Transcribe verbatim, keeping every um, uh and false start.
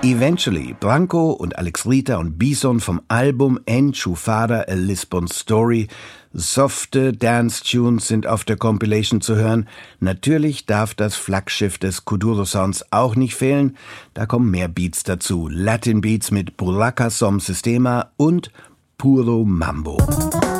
Eventually, Branco und Alex Ritter und Bison vom Album Enchufada a Lisbon Story. Softe Dance-Tunes sind auf der Compilation zu hören. Natürlich darf das Flaggschiff des Kuduro Sounds auch nicht fehlen. Da kommen mehr Beats dazu. Latin Beats mit Buraca Som Sistema und Puro Mambo.